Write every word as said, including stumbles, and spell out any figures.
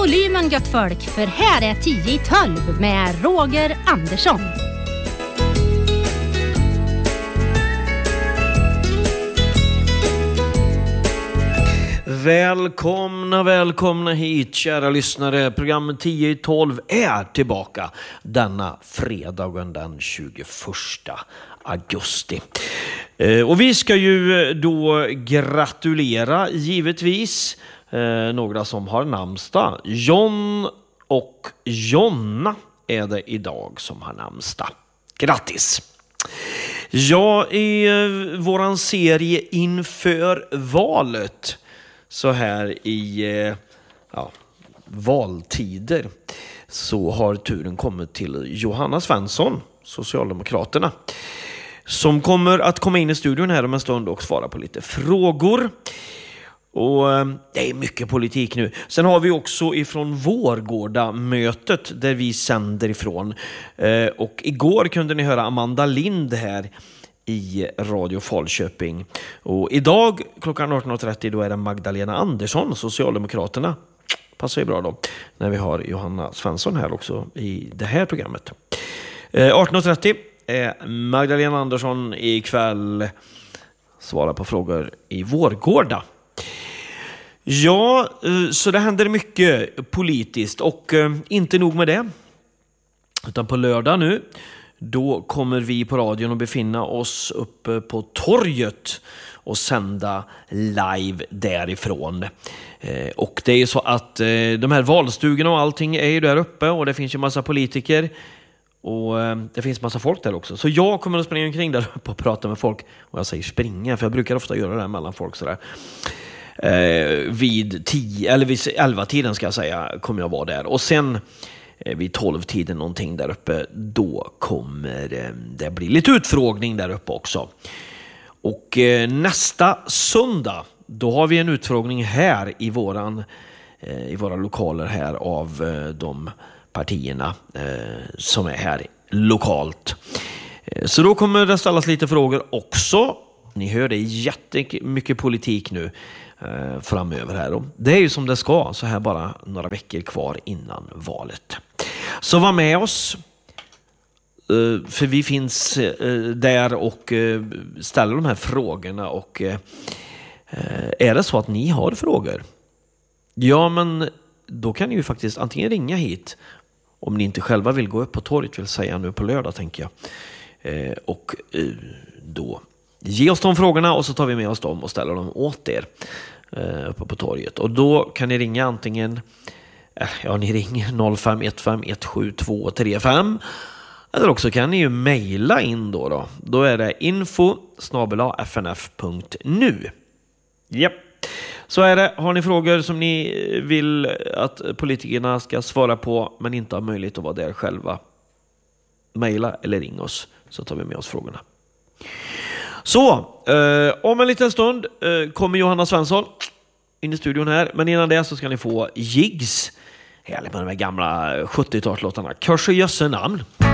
volymen gött folk, för här är tio i tolv med Roger Andersson. Välkomna, välkomna hit kära lyssnare. Programmet tio i tolv är tillbaka denna fredagen den tjugoförsta augusti. Eh, och vi ska ju då gratulera givetvis eh, några som har namnsdag. John och Jonna är det idag som har namnsdag. Grattis! Ja, i eh, våran serie inför valet så här i eh, ja, valtider så har turen kommit till Johanna Svensson, Socialdemokraterna, som kommer att komma in i studion här om en stund och svara på lite frågor. Och eh, det är mycket politik nu. Sen har vi också ifrån Vårgårda-mötet där vi sänder ifrån. Eh, och igår kunde ni höra Amanda Lind här i Radio Falköping. Och idag klockan arton trettio då är det Magdalena Andersson, Socialdemokraterna. Passar ju bra då när vi har Johanna Svensson här också i det här programmet. Eh, arton trettio är Magdalena Andersson ikväll svarar på frågor i Vårgårda. Ja, så det händer mycket politiskt och eh, inte nog med det. Utan på lördag nu då kommer vi på radion att befinna oss uppe på torget och sända live därifrån. Eh, och det är ju så att eh, de här valstugorna och allting är ju där uppe och det finns ju massa politiker och eh, det finns massa folk där också. Så jag kommer att springa omkring där uppe och prata med folk. Och jag säger springa för jag brukar ofta göra det här mellan folk sådär. Eh, vid tio eller vid elva tiden ska jag säga kommer jag vara där. Och sen vid tolv-tiden någonting där uppe, då kommer det bli lite utfrågning där uppe också. Och nästa söndag, då har vi en utfrågning här i våran i våra lokaler här av de partierna som är här lokalt. Så då kommer det ställas lite frågor också. Ni hör det är jättemycket politik nu eh, framöver här. Det är ju som det ska, så här bara några veckor kvar innan valet. Så var med oss, eh, för vi finns eh, där och eh, ställer de här frågorna. Och eh, är det så att ni har frågor? Ja, men då kan ni ju faktiskt antingen ringa hit om ni inte själva vill gå upp på torget, vill säga nu på lördag tänker jag. Eh, och eh, då ge oss de frågorna och så tar vi med oss dem och ställer dem åt er eh, uppe på torget. Och då kan ni ringa antingen eh, ja, ni ringer noll fem ett fem ett sju två tre fem eller också kan ni ju mejla in då då. Då är det info snabel-a f n f punkt nu. Japp. Så är det. Har ni frågor som ni vill att politikerna ska svara på men inte har möjlighet att vara där själva, mejla eller ring oss så tar vi med oss frågorna. Så, eh, om en liten stund eh, kommer Johanna Svensson in i studion här. Men innan det så ska ni få Jigs. Härligt med de här gamla sjuttio-talslåtarna. Kors och jösse namn.